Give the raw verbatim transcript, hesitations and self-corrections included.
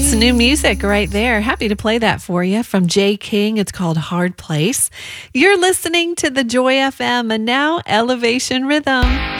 That's new music right there. Happy to play that for you from Jay King. It's called Hard Place. You're listening to the Joy F M, and now Elevation Rhythm.